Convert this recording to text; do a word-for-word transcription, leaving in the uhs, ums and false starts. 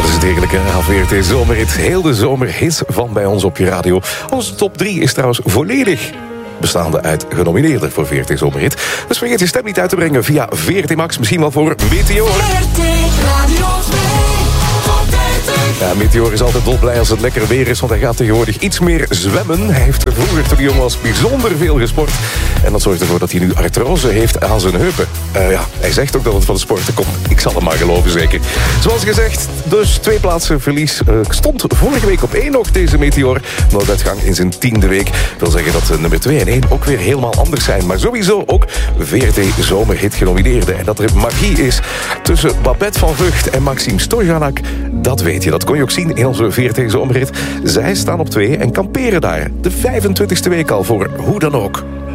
Dat is het heerlijke A V R T Zomerhit. Heel de zomerhits van bij ons op je radio. Onze top drie is trouwens volledig bestaande uit genomineerden voor V R T Zomerhit. Dus vergeet je stem niet uit te brengen via V R T Max. Misschien wel voor Meteor. V R T Radio twee. Ja, Meteor is altijd dolblij als het lekker weer is, want hij gaat tegenwoordig iets meer zwemmen. Hij heeft vroeger, toen hij jong was, bijzonder veel gesport. En dat zorgt ervoor dat hij nu artrose heeft aan zijn heupen. Uh, ja, hij zegt ook dat het van de sporten komt. Ik zal hem maar geloven, zeker. Zoals gezegd, dus twee plaatsen verlies. Uh, stond vorige week op één nog, deze Meteor. Nooduitgang in zijn tiende week. Dat wil zeggen dat uh, nummer twee en één ook weer helemaal anders zijn. Maar sowieso ook V R T Zomerhit genomineerde. En dat er magie is tussen Babette van Vught en Maxime Stojanak, dat weet je. Dat kon je ook zien in onze V R T Zomerhit. Zij staan op twee en kamperen daar. De vijfentwintigste week al voor Hoe dan ook.